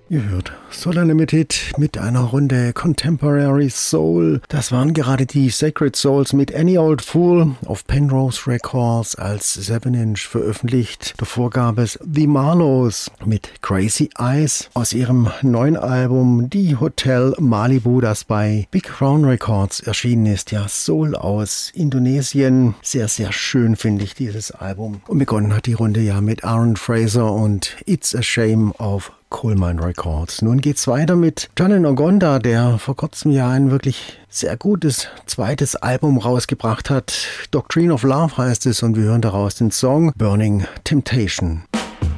Ihr hört Soul Unlimited mit einer Runde Contemporary Soul. Das waren gerade die Sacred Souls mit Any Old Fool auf Penrose Records als 7-Inch veröffentlicht. Davor gab es The Marlows mit Crazy Eyes aus ihrem neuen Album Die Hotel Malibu, das bei Big Crown Records erschienen ist. Ja, Soul aus Indonesien. Sehr, sehr schön finde ich dieses Album. Und begonnen hat die Runde ja mit Aaron Fraser und It's a Shame auf Coalmine Records. Nun geht's weiter mit Janet Ogonda, der vor kurzem ja ein wirklich sehr gutes zweites Album rausgebracht hat. Doctrine of Love heißt es und wir hören daraus den Song Burning Temptation.